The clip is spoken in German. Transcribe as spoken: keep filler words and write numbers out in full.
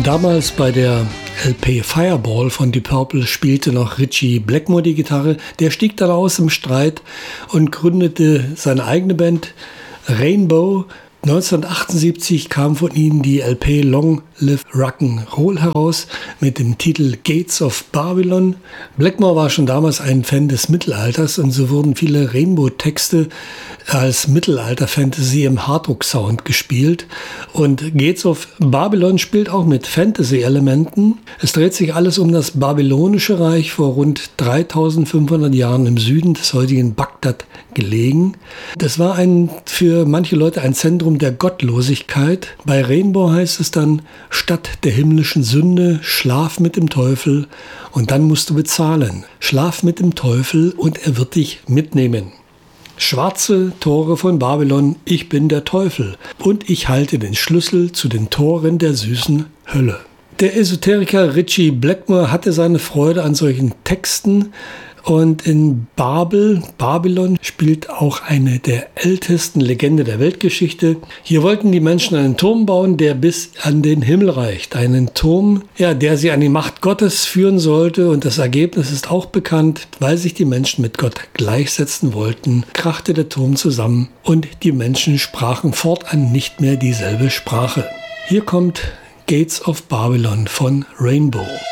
Damals bei der L P Fireball von Deep Purple spielte noch Ritchie Blackmore die Gitarre. Der stieg dann aus im Streit und gründete seine eigene Band Rainbow. neunzehnhundertachtundsiebzig kam von ihnen die L P Long Live Rock'n'Roll heraus mit dem Titel Gates of Babylon. Blackmore war schon damals ein Fan des Mittelalters und so wurden viele Rainbow-Texte als Mittelalter-Fantasy im Hardrock-Sound gespielt. Und Gates of Babylon spielt auch mit Fantasy-Elementen. Es dreht sich alles um das babylonische Reich, vor rund dreitausendfünfhundert Jahren im Süden des heutigen Bagdad gelegen. Das war ein, für manche Leute ein Zentrum der Gottlosigkeit. Bei Rainbow heißt es dann: Stadt der himmlischen Sünde, schlaf mit dem Teufel und dann musst du bezahlen. Schlaf mit dem Teufel und er wird dich mitnehmen. Schwarze Tore von Babylon, ich bin der Teufel und ich halte den Schlüssel zu den Toren der süßen Hölle. Der Esoteriker Ritchie Blackmore hatte seine Freude an solchen Texten. Und in Babel, Babylon, spielt auch eine der ältesten Legenden der Weltgeschichte. Hier wollten die Menschen einen Turm bauen, der bis an den Himmel reicht. Einen Turm, ja, der sie an die Macht Gottes führen sollte. Und das Ergebnis ist auch bekannt. Weil sich die Menschen mit Gott gleichsetzen wollten, krachte der Turm zusammen und die Menschen sprachen fortan nicht mehr dieselbe Sprache. Hier kommt Gates of Babylon von Rainbow.